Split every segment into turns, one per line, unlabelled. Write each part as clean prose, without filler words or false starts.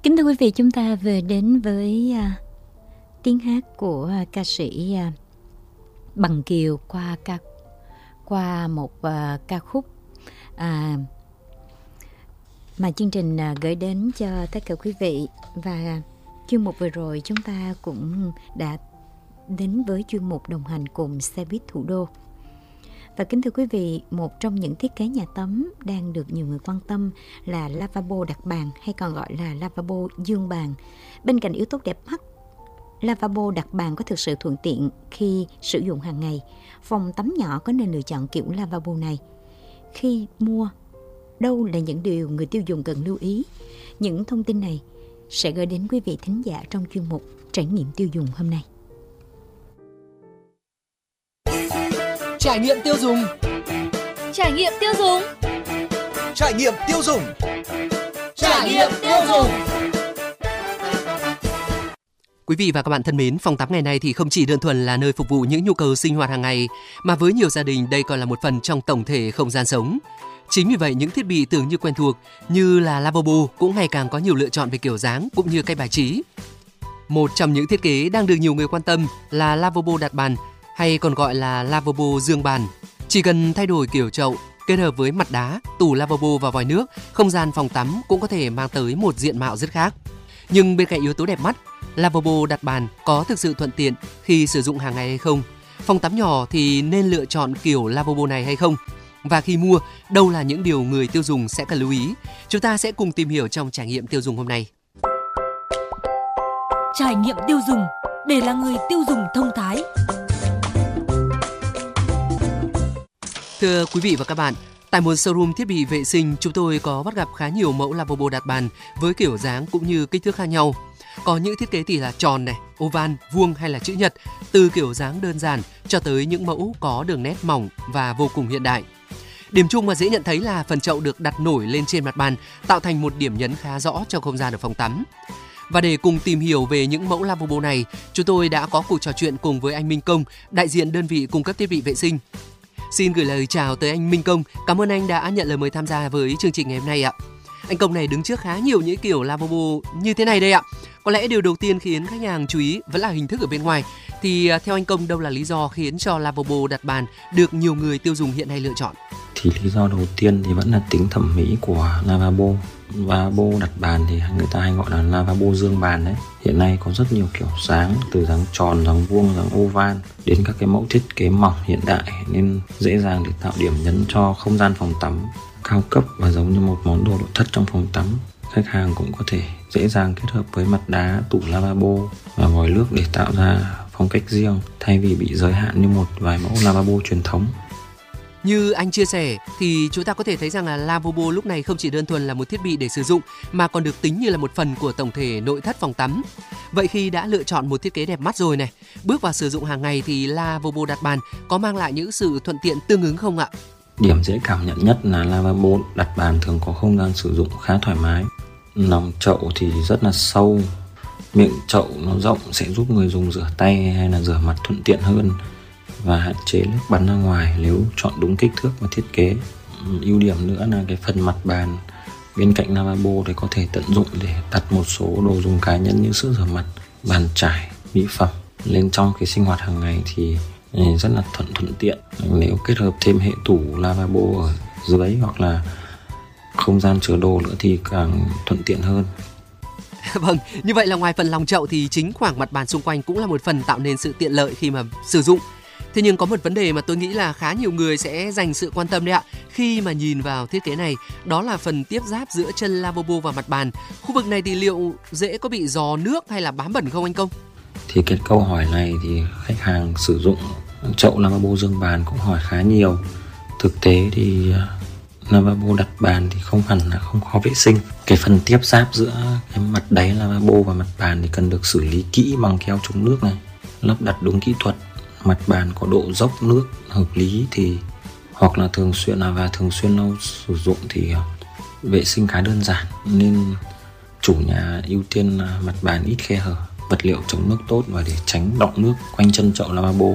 Kính thưa quý vị, chúng ta vừa đến với tiếng hát của ca sĩ Bằng Kiều qua một ca khúc mà chương trình gửi đến cho tất cả quý vị. Và chuyên mục vừa rồi chúng ta cũng đã đến với chuyên mục đồng hành cùng xe buýt thủ đô. Và kính thưa quý vị, một trong những thiết kế nhà tắm đang được nhiều người quan tâm là lavabo đặt bàn, hay còn gọi là lavabo giường bàn. Bên cạnh yếu tố đẹp mắt, lavabo đặt bàn có thực sự thuận tiện khi sử dụng hàng ngày. Phòng tắm nhỏ có nên lựa chọn kiểu lavabo này? Khi mua, đâu là những điều người tiêu dùng cần lưu ý? Những thông tin này sẽ gửi đến quý vị thính giả trong chuyên mục Trải nghiệm tiêu dùng hôm nay.
Trải nghiệm tiêu dùng.
Trải nghiệm tiêu dùng.
Trải nghiệm tiêu dùng. Trải nghiệm tiêu dùng.
Quý vị và các bạn thân mến, phòng tắm ngày nay thì không chỉ đơn thuần là nơi phục vụ những nhu cầu sinh hoạt hàng ngày, mà với nhiều gia đình đây còn là một phần trong tổng thể không gian sống. Chính vì vậy, những thiết bị tưởng như quen thuộc như là lavabo cũng ngày càng có nhiều lựa chọn về kiểu dáng cũng như cách bài trí. Một trong những thiết kế đang được nhiều người quan tâm là lavabo đặt bàn, hay còn gọi là lavabo giường bàn. Chỉ cần thay đổi kiểu chậu, kết hợp với mặt đá, tủ lavabo và vòi nước, không gian phòng tắm cũng có thể mang tới một diện mạo rất khác. Nhưng bên cạnh yếu tố đẹp mắt, lavabo đặt bàn có thực sự thuận tiện khi sử dụng hàng ngày hay không? Phòng tắm nhỏ thì nên lựa chọn kiểu lavabo này hay không? Và khi mua, đâu là những điều người tiêu dùng sẽ cần lưu ý? Chúng ta sẽ cùng tìm hiểu trong trải nghiệm tiêu dùng hôm nay.
Trải nghiệm tiêu dùng để là người tiêu dùng thông thái.
Thưa quý vị và các bạn, tại một showroom thiết bị vệ sinh, chúng tôi có bắt gặp khá nhiều mẫu lavabo đặt bàn với kiểu dáng cũng như kích thước khác nhau. Có những thiết kế thì là tròn này, oval, vuông hay là chữ nhật, từ kiểu dáng đơn giản cho tới những mẫu có đường nét mỏng và vô cùng hiện đại. Điểm chung mà dễ nhận thấy là phần chậu được đặt nổi lên trên mặt bàn, tạo thành một điểm nhấn khá rõ cho không gian ở phòng tắm. Và để cùng tìm hiểu về những mẫu lavabo này, chúng tôi đã có cuộc trò chuyện cùng với anh Minh Công, đại diện đơn vị cung cấp thiết bị vệ sinh. Xin gửi lời chào tới anh Minh Công. Cảm ơn anh đã nhận lời mời tham gia với chương trình ngày hôm nay ạ. Anh Công này đứng trước khá nhiều những kiểu lavabo như thế này đây ạ. Có lẽ điều đầu tiên khiến khách hàng chú ý vẫn là hình thức ở bên ngoài. Thì theo anh Công, đâu là lý do khiến cho lavabo đặt bàn được nhiều người tiêu dùng hiện nay lựa chọn?
Thì lý do đầu tiên thì vẫn là tính thẩm mỹ của lavabo. Lavabo đặt bàn thì người ta hay gọi là lavabo giường bàn đấy. Hiện nay có rất nhiều kiểu dáng, từ dáng tròn, dáng vuông, dáng oval đến các cái mẫu thiết kế mỏng hiện đại, nên dễ dàng để tạo điểm nhấn cho không gian phòng tắm cao cấp và giống như một món đồ nội thất trong phòng tắm. Khách hàng cũng có thể dễ dàng kết hợp với mặt đá, tủ lavabo và vòi nước để tạo ra phong cách riêng, thay vì bị giới hạn như một vài mẫu lavabo truyền thống.
Như anh chia sẻ thì chúng ta có thể thấy rằng là lavabo lúc này không chỉ đơn thuần là một thiết bị để sử dụng mà còn được tính như là một phần của tổng thể nội thất phòng tắm. Vậy khi đã lựa chọn một thiết kế đẹp mắt rồi này, bước vào sử dụng hàng ngày thì lavabo đặt bàn có mang lại những sự thuận tiện tương ứng không ạ?
Điểm dễ cảm nhận nhất là lavabo đặt bàn thường có không gian sử dụng khá thoải mái. Lòng chậu thì rất là sâu, miệng chậu nó rộng sẽ giúp người dùng rửa tay hay là rửa mặt thuận tiện hơn và hạn chế nước bắn ra ngoài nếu chọn đúng kích thước và thiết kế. Ưu điểm nữa là cái phần mặt bàn bên cạnh lavabo thì có thể tận dụng để đặt một số đồ dùng cá nhân như sữa rửa mặt, bàn chải, mỹ phẩm lên trong cái sinh hoạt hàng ngày thì rất là thuận tiện. Nếu kết hợp thêm hệ tủ lavabo ở dưới hoặc là không gian chứa đồ nữa thì càng thuận tiện hơn.
Vâng, như vậy là ngoài phần lòng chậu thì chính khoảng mặt bàn xung quanh cũng là một phần tạo nên sự tiện lợi khi mà sử dụng. Thế nhưng có một vấn đề mà tôi nghĩ là khá nhiều người sẽ dành sự quan tâm đấy ạ. Khi mà nhìn vào thiết kế này, đó là phần tiếp giáp giữa chân lavabo và mặt bàn. Khu vực này thì liệu dễ có bị rò nước hay là bám bẩn không anh Công?
Thì cái câu hỏi này thì khách hàng sử dụng chậu lavabo giường bàn cũng hỏi khá nhiều. Thực tế thì lavabo đặt bàn thì không hẳn là không khó vệ sinh. Cái phần tiếp giáp giữa cái mặt đáy lavabo và mặt bàn thì cần được xử lý kỹ bằng keo chống nước này, lắp đặt đúng kỹ thuật. Mặt bàn có độ dốc nước hợp lý thì hoặc là thường xuyên lâu sử dụng thì vệ sinh khá đơn giản, nên chủ nhà ưu tiên mặt bàn ít khe hở, vật liệu chống nước tốt và để tránh đọng nước quanh chân chậu lavabo.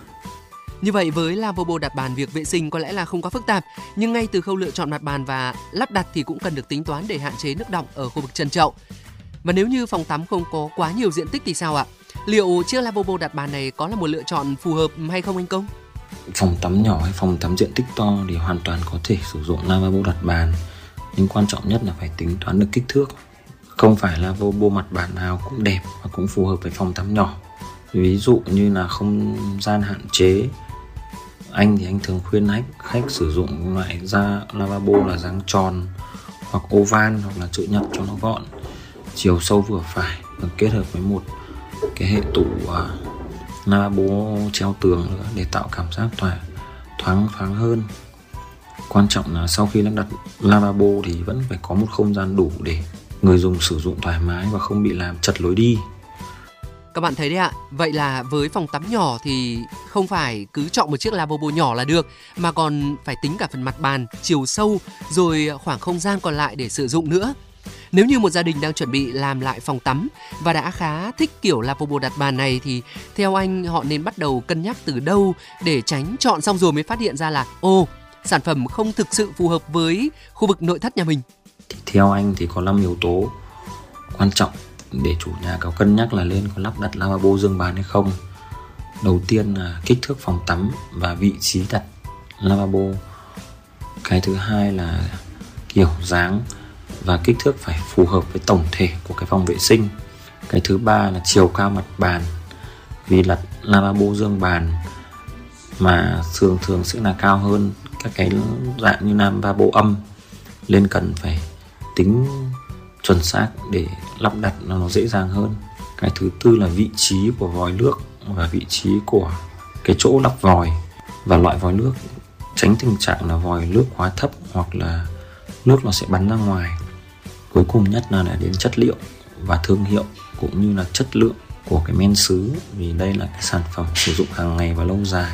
Như vậy với lavabo đặt bàn, việc vệ sinh có lẽ là không quá phức tạp, nhưng ngay từ khâu lựa chọn mặt bàn và lắp đặt thì cũng cần được tính toán để hạn chế nước đọng ở khu vực chân chậu. Và nếu như phòng tắm không có quá nhiều diện tích thì sao ạ? Liệu chiếc lavabo đặt bàn này có là một lựa chọn phù hợp hay không anh Công?
Phòng tắm nhỏ hay phòng tắm diện tích to thì hoàn toàn có thể sử dụng lavabo đặt bàn, nhưng quan trọng nhất là phải tính toán được kích thước. Không phải lavabo mặt bàn nào cũng đẹp và cũng phù hợp với phòng tắm nhỏ. Ví dụ như là không gian hạn chế, anh thường khuyên khách sử dụng loại lavabo là dáng tròn hoặc oval hoặc là chữ nhật cho nó gọn, chiều sâu vừa phải, và kết hợp với một cái hệ tủ lavabo treo tường nữa để tạo cảm giác thoáng hơn. Quan trọng là sau khi lắp đặt lavabo thì vẫn phải có một không gian đủ để người dùng sử dụng thoải mái và không bị làm chật lối đi.
Các bạn thấy đấy ạ, vậy là với phòng tắm nhỏ thì không phải cứ chọn một chiếc lavabo nhỏ là được, mà còn phải tính cả phần mặt bàn, chiều sâu, rồi khoảng không gian còn lại để sử dụng nữa. Nếu như một gia đình đang chuẩn bị làm lại phòng tắm và đã khá thích kiểu lavabo đặt bàn này thì theo anh họ nên bắt đầu cân nhắc từ đâu để tránh chọn xong rồi mới phát hiện ra là sản phẩm không thực sự phù hợp với khu vực nội thất nhà mình?
Thì theo anh thì có 5 yếu tố quan trọng để chủ nhà có cân nhắc là nên có lắp đặt lavabo dương bàn hay không. Đầu tiên là kích thước phòng tắm và vị trí đặt lavabo. Cái thứ hai là kiểu dáng và kích thước phải phù hợp với tổng thể của cái phòng vệ sinh. Cái thứ ba là chiều cao mặt bàn. Vì là lavabo dương bàn mà thường sẽ là cao hơn các cái dạng như lavabo âm, nên cần phải tính chuẩn xác để lắp đặt nó dễ dàng hơn. Cái thứ tư là vị trí của vòi nước và vị trí của cái chỗ lắp vòi và loại vòi nước, tránh tình trạng là vòi nước quá thấp hoặc là nước nó sẽ bắn ra ngoài. Cuối cùng nhất là đến chất liệu và thương hiệu cũng như là chất lượng của cái men sứ, vì đây là cái sản phẩm sử dụng hàng ngày và lâu dài.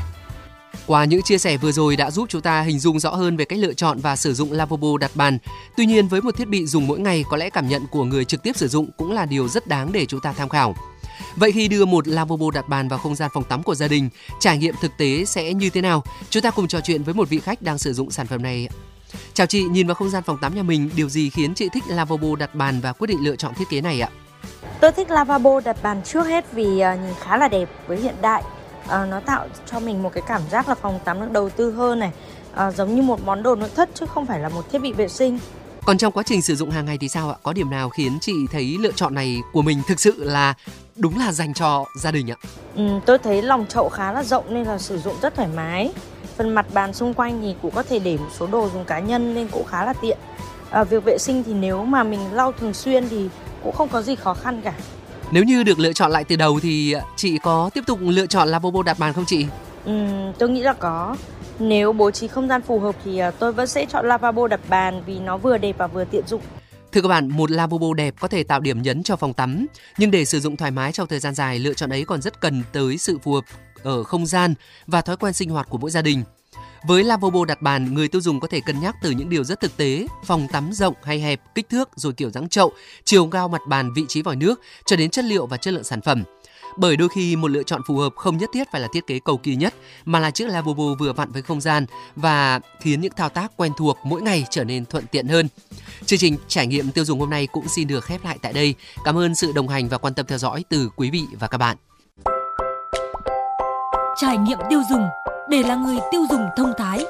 Qua những chia sẻ vừa rồi đã giúp chúng ta hình dung rõ hơn về cách lựa chọn và sử dụng lavabo đặt bàn. Tuy nhiên với một thiết bị dùng mỗi ngày, có lẽ cảm nhận của người trực tiếp sử dụng cũng là điều rất đáng để chúng ta tham khảo. Vậy khi đưa một lavabo đặt bàn vào không gian phòng tắm của gia đình, trải nghiệm thực tế sẽ như thế nào? Chúng ta cùng trò chuyện với một vị khách đang sử dụng sản phẩm này. Chào chị, nhìn vào không gian phòng tắm nhà mình, điều gì khiến chị thích lavabo đặt bàn và quyết định lựa chọn thiết kế này ạ?
Tôi thích lavabo đặt bàn trước hết vì nhìn khá là đẹp với hiện đại. Nó tạo cho mình một cái cảm giác là phòng tắm được đầu tư hơn này, giống như một món đồ nội thất chứ không phải là một thiết bị vệ sinh.
Còn trong quá trình sử dụng hàng ngày thì sao ạ? Có điểm nào khiến chị thấy lựa chọn này của mình thực sự là đúng là dành cho gia đình ạ?
Tôi thấy lòng chậu khá là rộng nên là sử dụng rất thoải mái. Phần mặt bàn xung quanh thì cũng có thể để một số đồ dùng cá nhân nên cũng khá là tiện. Việc vệ sinh thì nếu mà mình lau thường xuyên thì cũng không có gì khó khăn cả.
Nếu như được lựa chọn lại từ đầu thì chị có tiếp tục lựa chọn lavabo đặt bàn không chị?
Tôi nghĩ là có. Nếu bố trí không gian phù hợp thì tôi vẫn sẽ chọn lavabo đặt bàn vì nó vừa đẹp và vừa tiện dụng.
Thưa các bạn, một lavabo đẹp có thể tạo điểm nhấn cho phòng tắm, nhưng để sử dụng thoải mái trong thời gian dài, lựa chọn ấy còn rất cần tới sự phù hợp ở không gian và thói quen sinh hoạt của mỗi gia đình. Với lavabo đặt bàn, người tiêu dùng có thể cân nhắc từ những điều rất thực tế: phòng tắm rộng hay hẹp, kích thước, rồi kiểu dáng chậu, chiều cao mặt bàn, vị trí vòi nước, cho đến chất liệu và chất lượng sản phẩm. Bởi đôi khi một lựa chọn phù hợp không nhất thiết phải là thiết kế cầu kỳ nhất, mà là chiếc lavabo vừa vặn với không gian và khiến những thao tác quen thuộc mỗi ngày trở nên thuận tiện hơn. Chương trình trải nghiệm tiêu dùng hôm nay cũng xin được khép lại tại đây. Cảm ơn sự đồng hành và quan tâm theo dõi từ quý vị và các bạn.
Trải nghiệm tiêu dùng để là người tiêu dùng thông thái.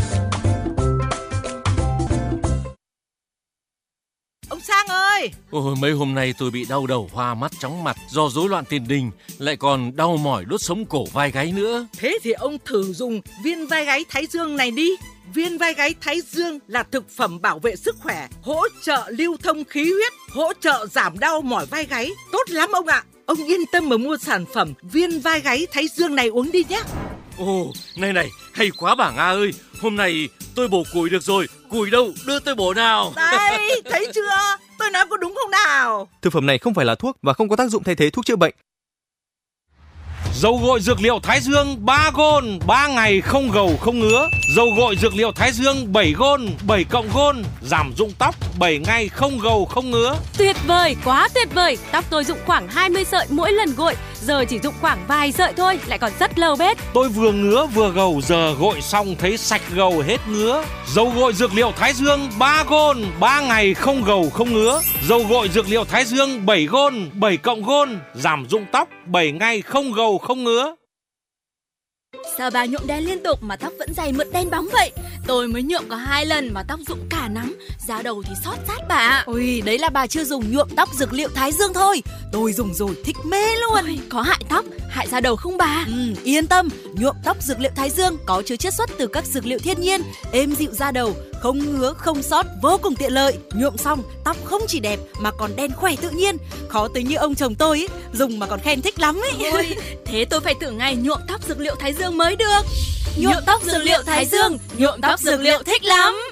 Ông Sang ơi!
Ôi, mấy hôm nay tôi bị đau đầu, hoa mắt, chóng mặt do rối loạn tiền đình, lại còn đau mỏi đốt sống cổ vai gáy nữa.
Thế thì ông thử dùng viên vai gáy Thái Dương này đi. Viên vai gáy Thái Dương là thực phẩm bảo vệ sức khỏe, hỗ trợ lưu thông khí huyết, hỗ trợ giảm đau mỏi vai gáy. Tốt lắm ông ạ! Ông yên tâm mà mua sản phẩm viên vai gáy Thái Dương này uống đi nhé.
Ồ, này, hay quá bà Nga ơi. Hôm nay tôi bổ củi được rồi. Củi đâu, đưa tôi bổ nào.
Đây, thấy chưa? Tôi nói có đúng không nào?
Thực phẩm này không phải là thuốc và không có tác dụng thay thế thuốc chữa bệnh.
Dầu gội dược liệu Thái Dương 3 gôn, 3 ngày không gầu không ngứa. Dầu gội dược liệu Thái Dương 7 gôn, 7 cộng gôn, giảm rụng tóc 7 ngày không gầu không ngứa.
Tuyệt vời, quá tuyệt vời. Tóc tôi rụng khoảng 20 sợi mỗi lần gội, giờ chỉ rụng khoảng vài sợi thôi, lại còn rất lâu bết.
Tôi vừa ngứa vừa gầu, giờ gội xong thấy sạch gầu hết ngứa. Dầu gội dược liệu Thái Dương 3 gôn, 3 ngày không gầu không ngứa. Dầu gội dược liệu Thái Dương 7 gôn, 7 cộng gôn, giảm rụng tóc 7 ngày không gầu không ngứa.
Sao bà nhuộm đen liên tục mà tóc vẫn dày mượt đen bóng vậy? Tôi mới nhuộm có 2 lần mà tóc rụng cả nắm, da đầu thì xót rát bà ạ.
Ôi, đấy là bà chưa dùng nhuộm tóc dược liệu Thái Dương thôi. Tôi dùng rồi thích mê luôn.
Ôi, có hại tóc, hại da đầu không bà?
Yên tâm, nhuộm tóc dược liệu Thái Dương có chứa chiết xuất từ các dược liệu thiên nhiên, êm dịu da đầu, không ngứa, không xót, vô cùng tiện lợi. Nhuộm xong, tóc không chỉ đẹp mà còn đen khỏe tự nhiên. Khó tính như ông chồng tôi ý, dùng mà còn khen thích lắm ấy.
Ôi, thế tôi phải thử ngày nhuộm tóc dược liệu Thái Dương mới được.
Nhuộm tóc dược liệu Thái Dương, nhuộm tóc dược liệu thích lắm.